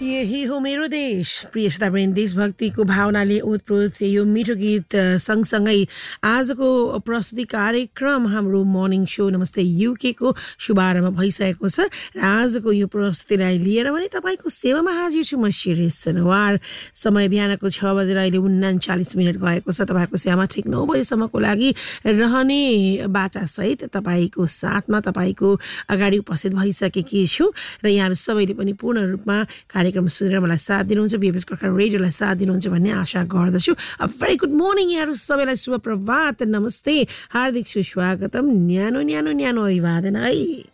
यही हो मेरो देश। प्रिय श्रोतावृन्द, देशभक्तिको भावनाले ओतप्रोत यो मिठो गीत सँगसँगै आजको प्रस्तुति कार्यक्रम हाम्रो मर्निङ सो नमस्ते युके को शुभारम्भ भइसकेको छ र आजको यो प्रस्तुतिलाई लिएर भने तपाईँको सेवामा हाजिर छु म शिरीष सनवार। समय बिहानको 6 बजेर अहिले 39 मिनट गएको छ। तपाईँहरूको सेवामा ठिक 9 बजेसम्मको लागि रहने बाचासहित तपाईँको साथमा तपाईँको अगाडि उपस्थित भइसकेकी छु र यहाँहरू सबैले पनि पूर्ण रूपमा कार्यक्रम सुनेर मलाई साथ दिनुहुन्छ, बीएफएस गोर्खा रेडियोलाई साथ दिनुहुन्छ भन्ने आशा गर्दछु। अ भेरी गुड मर्निङ यहाँहरू सबैलाई, शुभ प्रभात, नमस्ते, हार्दिक सुस्वागतम, न्यानो न्यानो न्यानो अभिवादन है।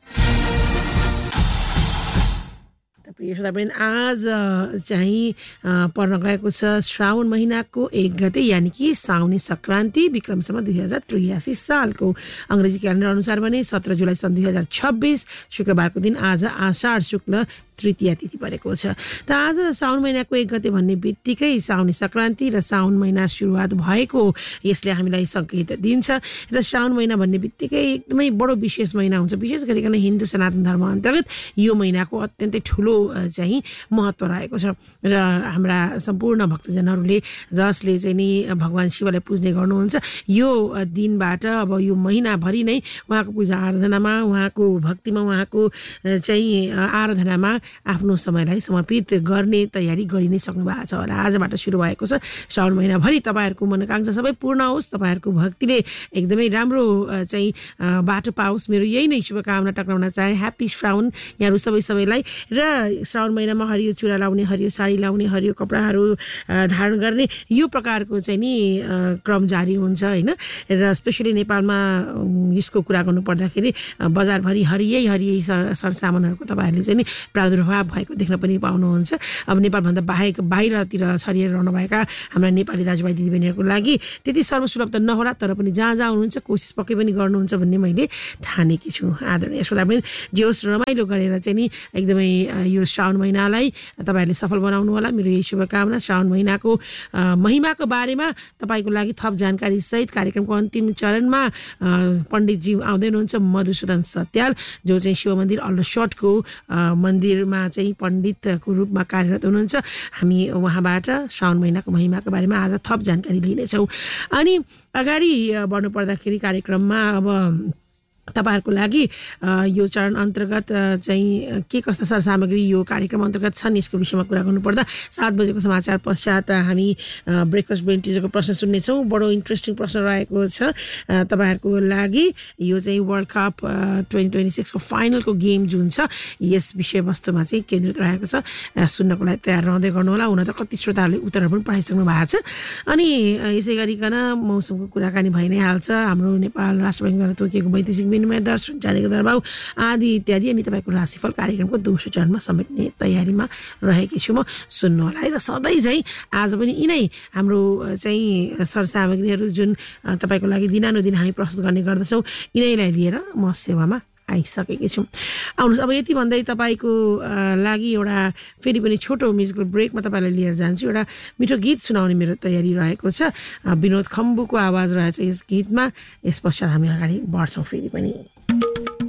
प्रिय श्रोतावृन्द, आज चाहिँ पर्न गएको छ श्रावण महिनाको 1 गते यानि कि साउने संक्रान्ति, विक्रमसम्म 2083 सालको। अङ्ग्रेजी क्यालेन्डर अनुसार भने 17 जुलाई सन् 2026 शुक्रबारको दिन आज आषाढ शुक्ल तृतीया तिथि परेको छ। त आज साउन महिनाको 1 गते भन्ने बित्तिकै साउने संक्रान्ति र साउन महिना सुरुवात भएको यसले हामीलाई सङ्केत दिन्छ र साउन महिना भन्ने बित्तिकै एकदमै बडो विशेष महिना हुन्छ। विशेष गरिकन हिन्दू सनातन धर्म अन्तर्गत यो महिनाको अत्यन्तै ठुलो चाहिँ महत्त्व रहेको छ र हाम्रा सम्पूर्ण भक्तजनहरूले जसले चाहिँ नि भगवान शिवलाई पुज्ने गर्नुहुन्छ यो दिनबाट अब यो महिनाभरि नै उहाँको पूजा आराधनामा, उहाँको भक्तिमा, उहाँको चाहिँ आराधनामा आफ्नो समयलाई समर्पित गर्ने तयारी गरि नै सक्नु भएको छ होला। आजबाट सुरु भएको छ श्रावण महिनाभरि तपाईँहरूको मनोकांक्षा सबै पूर्ण होस्, तपाईँहरूको भक्तिले एकदमै राम्रो चाहिँ बाटो पाओस्, मेरो यही नै शुभकामना टक्राउन चाहे। ह्याप्पी श्रावण यहाँहरू सबैलाई। र श्रावण महिनामा हरियो चुरा लाउने, हरियो साडी लाउने, हरियो कपडाहरू धारण गर्ने यो प्रकारको चाहिँ नि क्रम जारी हुन्छ होइन। र स्पेसली नेपालमा यसको कुरा गर्नु पर्दाखेरि बजारभरि हरियै सरसामानहरूको तपाईँहरूले चाहिँ नि प्रादुर्भाव भएको देख्न पनि पाउनुहुन्छ। अब नेपालभन्दा बाहेक बाहिरतिर छरिएर रहनुभएका हाम्रा नेपाली दाजुभाइ दिदीबहिनीहरूको लागि त्यति सर्वसुलभ त नहोला, तर पनि जहाँ हुनुहुन्छ कोसिस पक्कै पनि गर्नुहुन्छ भन्ने मैले ठानेकी छु। आदरणीय श्रोतावृन्द, जे होस् रमाइलो गरेर चाहिँ नि एकदमै यो श्रावण महिनालाई तपाईँहरूले सफल बनाउनु होला, मेरो यही शुभकामना। श्रावण महिनाको महिमाको बारेमा तपाईँको लागि थप जानकारी सहित कार्यक्रमको अन्तिम चरणमा पण्डितजी आउँदै हुनुहुन्छ, मधुसूदन सत्याल, जो चाहिँ शिव मन्दिर अल्लोसटको मन्दिरमा चाहिँ पण्डितको रूपमा कार्यरत हुनुहुन्छ। हामी उहाँबाट श्रावण महिनाको महिमाको बारेमा आज थप जानकारी लिनेछौँ। अनि अगाडि बढ्नु पर्दाखेरि कार्यक्रममा अब तपाईँहरूको लागि यो चरण अन्तर्गत चाहिँ के कस्ता सरसामग्री यो कार्यक्रम अन्तर्गत छन् यसको विषयमा कुरा गर्नुपर्दा 7 बजेको समाचार पश्चात हामी ब्रेकफास्ट बेन्टिजको प्रश्न सुन्नेछौँ। बडो इन्ट्रेस्टिङ प्रश्न रहेको छ तपाईँहरूको लागि। यो चाहिँ वर्ल्ड कप 2026 को फाइनलको गेम जुन छ यस विषयवस्तुमा चाहिँ केन्द्रित रहेको छ। सुन्नको लागि तयार रहँदै गर्नुहोला। हुन त कति श्रोताहरूले उत्तरहरू पनि पठाइसक्नु भएको छ। अनि यसै गरिकन मौसमको कुराकानी भइ नै हाल्छ। हाम्रो नेपाल राष्ट्र ब्याङ्कद्वारा तोकिएको वैदेशिक विनिमय दर, जानेको दरभाव आदि इत्यादि। अनि तपाईँको राशिफल कार्यक्रमको दोस्रो चरणमा समेट्ने तयारीमा रहेकी छु म, सुन्नु होला है। र सधैँ चाहिँ आज पनि यिनै हाम्रो चाहिँ सरसामग्रीहरू जुन तपाईँको लागि दिनानुदिन हामी प्रस्तुत गर्ने गर्दछौँ यिनैलाई लिएर म सेवामा आइसकेकी छु। आउनुहोस्, अब यति भन्दै तपाईँको लागि एउटा फेरि पनि छोटो म्युजिकल ब्रेकमा तपाईँलाई लिएर जान्छु। एउटा मिठो गीत सुनाउने मेरो तयारी रहेको छ। विनोद खम्बुको आवाज रहेछ यस गीतमा। यस पश्चात हामी अगाडि बढ्छौँ फेरि पनि।